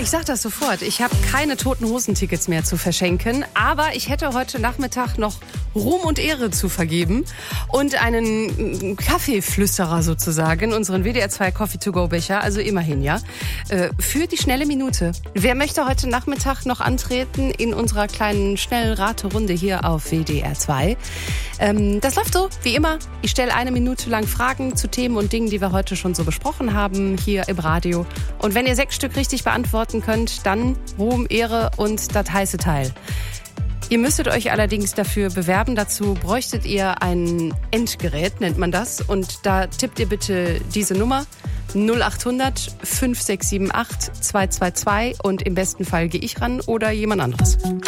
Ich sag das sofort. Ich habe keine Toten Hosen-Tickets mehr zu verschenken, aber ich hätte heute Nachmittag noch Ruhm und Ehre zu vergeben und einen Kaffeeflüsterer sozusagen, unseren WDR 2 Coffee-to-go-Becher, also immerhin, ja, für die schnelle Minute. Wer möchte heute Nachmittag noch antreten in unserer kleinen schnellen Raterunde hier auf WDR 2? Das läuft so, wie immer. Ich stelle 1 Minute lang Fragen zu Themen und Dingen, die wir heute schon so besprochen haben, hier im Radio. Und wenn ihr 6 Stück richtig beantworten könnt, dann Ruhm, Ehre und das heiße Teil. Ihr müsstet euch allerdings dafür bewerben. Dazu bräuchtet ihr ein Endgerät, nennt man das. Und da tippt ihr bitte diese Nummer 0800 5678 222 und im besten Fall gehe ich ran oder jemand anderes.